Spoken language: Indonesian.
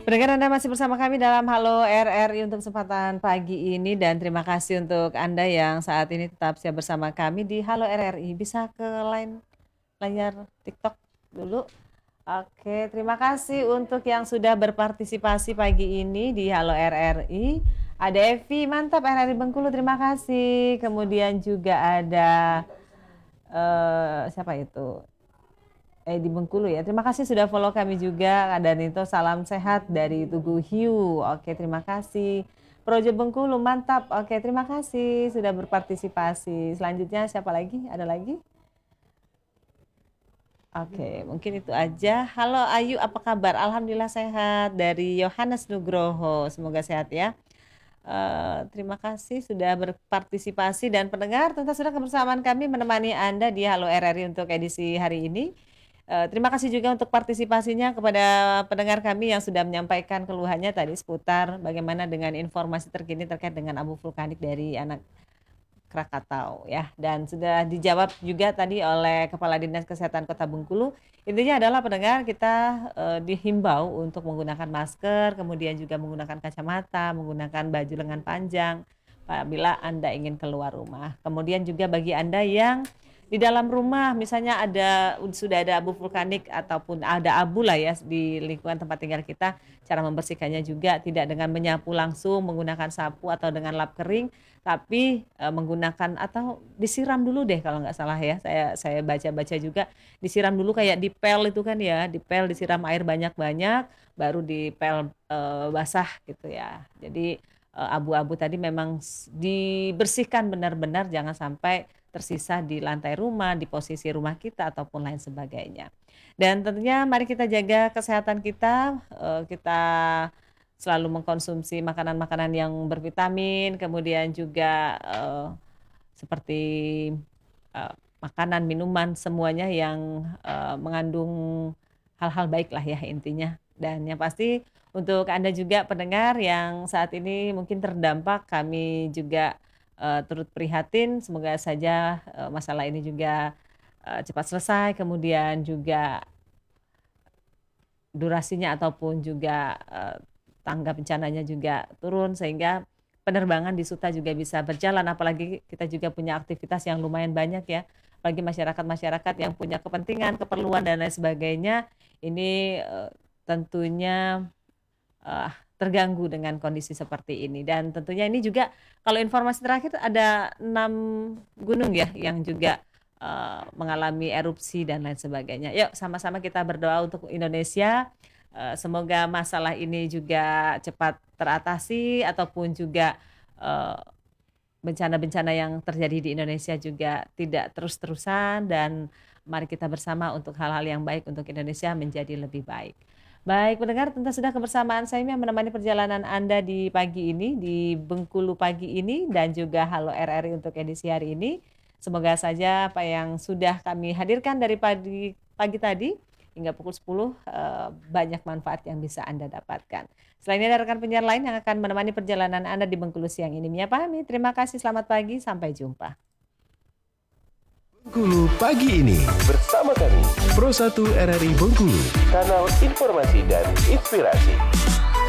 Pendengar Anda masih bersama kami dalam Halo RRI untuk kesempatan pagi ini dan terima kasih untuk Anda yang saat ini tetap siap bersama kami di Halo RRI. Bisa ke layar TikTok dulu. Oke, terima kasih untuk yang sudah berpartisipasi pagi ini di Halo RRI. Ada Evi, mantap RRI Bengkulu, terima kasih. Kemudian juga ada siapa itu? Di Bengkulu ya. Terima kasih sudah follow kami juga. Dan itu salam sehat dari Tugu Hiu. Oke, terima kasih. Projo Bengkulu, mantap. Oke, terima kasih sudah berpartisipasi. Selanjutnya siapa lagi? Ada lagi? Oke, mungkin itu aja. Halo Ayu, apa kabar? Alhamdulillah sehat. Dari Yohanes Nugroho. Semoga sehat ya. Terima kasih sudah berpartisipasi dan pendengar tentu sudah kebersamaan kami menemani Anda di Halo RRI untuk edisi hari ini. Terima kasih juga untuk partisipasinya kepada pendengar kami yang sudah menyampaikan keluhannya tadi seputar bagaimana dengan informasi terkini terkait dengan abu vulkanik dari anak Krakatau ya, dan sudah dijawab juga tadi oleh Kepala Dinas Kesehatan Kota Bengkulu. Intinya adalah pendengar kita dihimbau untuk menggunakan masker, kemudian juga menggunakan kacamata, menggunakan baju lengan panjang apabila Anda ingin keluar rumah. Kemudian juga bagi Anda yang di dalam rumah misalnya sudah ada abu vulkanik ataupun ada abu lah ya di lingkungan tempat tinggal kita, cara membersihkannya juga tidak dengan menyapu langsung menggunakan sapu atau dengan lap kering, tapi menggunakan atau disiram dulu deh kalau nggak salah ya, saya baca-baca juga disiram dulu kayak dipel itu kan ya, dipel disiram air banyak-banyak baru dipel basah gitu ya. Jadi abu-abu tadi memang dibersihkan benar-benar, jangan sampai tersisa di lantai rumah, di posisi rumah kita ataupun lain sebagainya. Dan tentunya mari kita jaga kesehatan kita, kita selalu mengkonsumsi makanan-makanan yang bervitamin, kemudian juga seperti makanan, minuman semuanya yang mengandung hal-hal baik lah ya intinya. Dan yang pasti untuk Anda juga pendengar yang saat ini mungkin terdampak, kami juga turut prihatin. Semoga saja masalah ini juga cepat selesai, kemudian juga durasinya ataupun juga tangga bencananya juga turun sehingga penerbangan di Suta juga bisa berjalan. Apalagi kita juga punya aktivitas yang lumayan banyak ya, bagi masyarakat-masyarakat yang punya kepentingan, keperluan dan lain sebagainya. Ini tentunya terganggu dengan kondisi seperti ini. Dan tentunya ini juga kalau informasi terakhir ada 6 gunung ya yang juga mengalami erupsi dan lain sebagainya. Yuk sama-sama kita berdoa untuk Indonesia. Semoga masalah ini juga cepat teratasi ataupun juga bencana-bencana yang terjadi di Indonesia juga tidak terus-terusan, dan mari kita bersama untuk hal-hal yang baik untuk Indonesia menjadi lebih baik. Baik pendengar, tentu sudah kebersamaan saya yang menemani perjalanan Anda di pagi ini, di Bengkulu pagi ini, dan juga Halo RRI untuk edisi hari ini. Semoga saja apa yang sudah kami hadirkan dari pagi tadi hingga pukul 10 banyak manfaat yang bisa Anda dapatkan. Selain ini ada rekan penyiar lain yang akan menemani perjalanan Anda di Bengkulu siang ini. Mia pahami, terima kasih, selamat pagi, sampai jumpa. Bengkulu pagi ini bersama kami Pro 1 RRI Bengkulu, kanal informasi dan inspirasi.